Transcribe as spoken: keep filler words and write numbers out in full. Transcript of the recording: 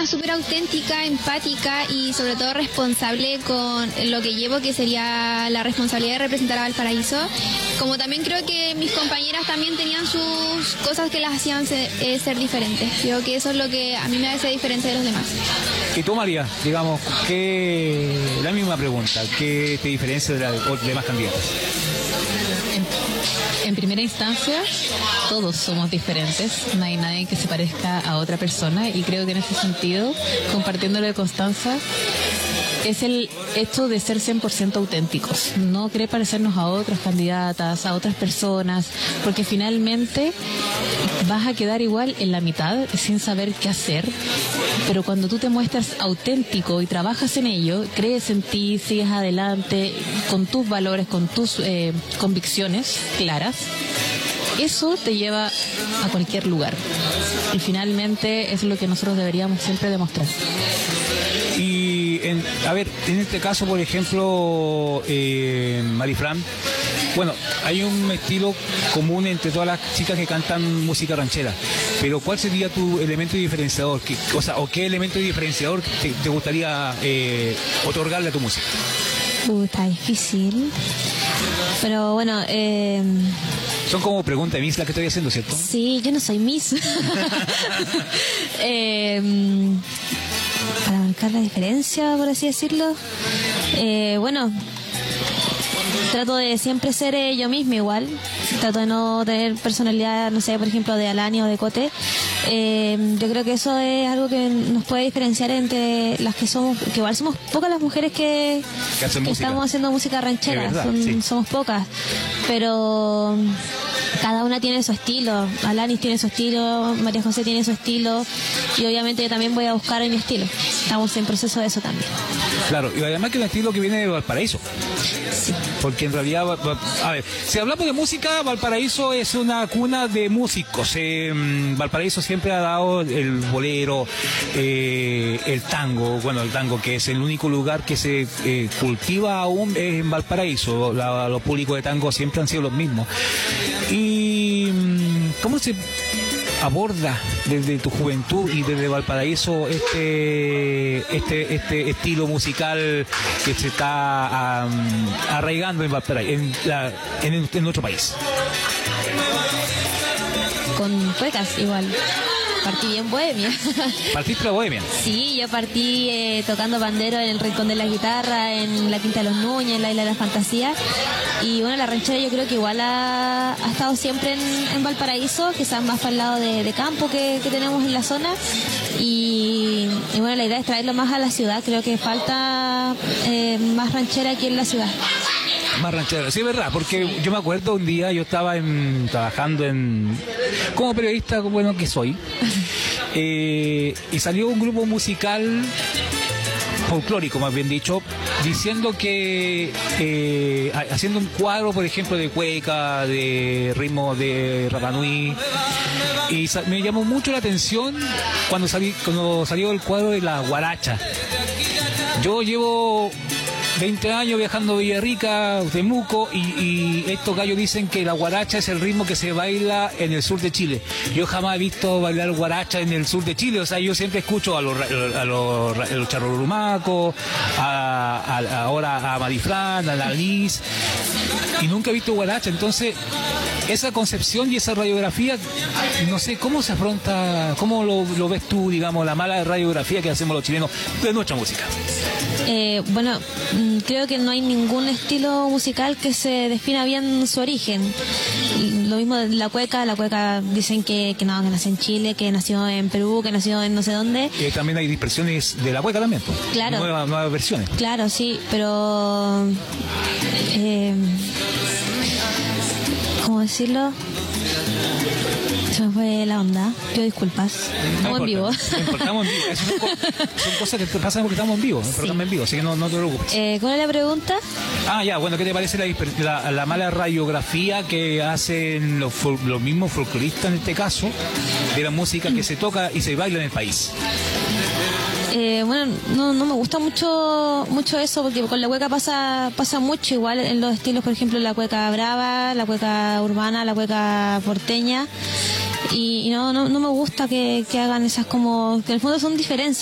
persona súper auténtica, empática y sobre todo responsable con lo que llevo, que sería la responsabilidad de representar a Valparaíso. Como también creo que mis compañeras también tenían sus cosas que las hacían ser, eh, ser diferentes. Creo que eso es lo que a mí me hace diferente de los demás. Y tú, María, digamos, ¿qué, la misma pregunta, ¿qué te diferencia de las demás candidatas? En, en primera instancia, todos somos diferentes, no hay nadie que se parezca a otra persona, y creo que en ese sentido, compartiéndolo de Constanza, es el hecho de ser cien por ciento auténticos, no querer parecernos a otras candidatas, a otras personas, porque finalmente vas a quedar igual en la mitad sin saber qué hacer, pero cuando tú te muestras auténtico y trabajas en ello, crees en ti, sigues adelante con tus valores, con tus eh, convicciones claras, eso te lleva a cualquier lugar, y finalmente es lo que nosotros deberíamos siempre demostrar. Y, en, a ver, en este caso, por ejemplo, eh, Marifran, bueno, hay un estilo común entre todas las chicas que cantan música ranchera, pero ¿cuál sería tu elemento diferenciador? ¿Qué, o sea, o qué elemento diferenciador te, te gustaría eh, otorgarle a tu música? Uh, está difícil, pero bueno... Eh... Son como preguntas de Miss las que estoy haciendo, ¿cierto? Sí, yo no soy Miss. eh, para marcar la diferencia, por así decirlo, eh, bueno, trato de siempre ser eh, yo misma igual, trato de no tener personalidad, no sé, por ejemplo, de Alani o de Cote. Eh, yo creo que eso es algo que nos puede diferenciar entre las que somos, que igual somos pocas las mujeres que, que, que estamos haciendo música ranchera, verdad, Son, sí. somos pocas, pero cada una tiene su estilo. Alanis tiene su estilo, María José tiene su estilo, y obviamente yo también voy a buscar mi estilo. Estamos en proceso de eso también. Claro, y además que es un estilo que viene de Valparaíso. Sí. Porque en realidad, a ver, si hablamos de música, Valparaíso es una cuna de músicos. Eh, Valparaíso siempre ha dado el bolero, eh, el tango, bueno, el tango que es el único lugar que se eh, cultiva aún es en Valparaíso. La, los públicos de tango siempre han sido los mismos. Y ¿cómo se aborda desde tu juventud y desde Valparaíso este este este estilo musical que se está um, arraigando en Valparaíso, en, la, en, en nuestro país? Con cuecas igual. Partí bien bohemia. ¿Partiste la bohemia? Sí, yo partí eh, tocando pandero en el Rincón de la Guitarra, en la Quinta de los Núñez, en la Isla de la Fantasía. Y bueno, la ranchera yo creo que igual ha, ha estado siempre en, en Valparaíso, quizás más para el lado de, de campo que, que tenemos en la zona. Y, y bueno, la idea es traerlo más a la ciudad. Creo que falta eh, más ranchera aquí en la ciudad. Más ranchera, sí, es verdad, porque yo me acuerdo un día, yo estaba en, trabajando en como periodista, bueno, que soy, eh, y salió un grupo musical folclórico, más bien dicho, diciendo que eh, haciendo un cuadro, por ejemplo, de cueca, de ritmo de Rapa Nui, y sa- me llamó mucho la atención cuando, salí, cuando salió el cuadro de la guaracha. Yo llevo veinte años viajando a Villarrica, Temuco, y, y estos gallos dicen que la guaracha es el ritmo que se baila en el sur de Chile. Yo jamás he visto bailar guaracha en el sur de Chile, o sea, yo siempre escucho a los, a los, a los charrolumacos, a, a, ahora a Marifran, a la Liz, y nunca he visto guaracha. Entonces, esa concepción y esa radiografía, no sé, ¿cómo se afronta, cómo lo, lo ves tú, digamos, la mala radiografía que hacemos los chilenos de nuestra música? Eh, bueno, creo que no hay ningún estilo musical que se defina bien su origen. Lo mismo de la cueca, la cueca dicen que, que no, que nació en Chile, que nació en Perú, que nació en no sé dónde. Y también hay dispersiones de la cueca también, pues. Claro. Nuevas, nuevas versiones. Claro, sí, pero... Eh, ¿Cómo decirlo? Se me fue la onda. Pido disculpas. Estamos en vivo. No importa, estamos en vivo. Eso son, co- son cosas que te pasan porque estamos en vivo, un Sí. programa en vivo, así que no, no te preocupes. Eh, ¿Cuál es la pregunta? Ah, ya, bueno, ¿qué te parece la, disper- la, la mala radiografía que hacen los, fol- los mismos folcloristas en este caso de la música que se toca y se baila en el país? Eh, bueno, no, no me gusta mucho mucho eso, porque con la cueca pasa pasa mucho igual en los estilos, por ejemplo, la cueca brava, la cueca urbana, la cueca porteña, y, y no, no no me gusta que, que hagan esas como, que en el fondo son diferencias.